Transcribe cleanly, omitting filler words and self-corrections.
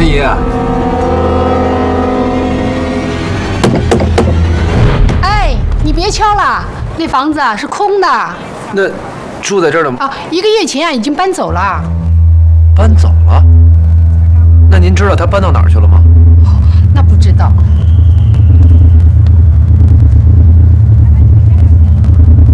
天爷， 哎，你别敲了，那房子啊是空的。 那住在这儿的吗？ 啊，1个月前啊已经搬走了。 搬走了？那您知道他搬到哪儿去了吗？ 那不知道。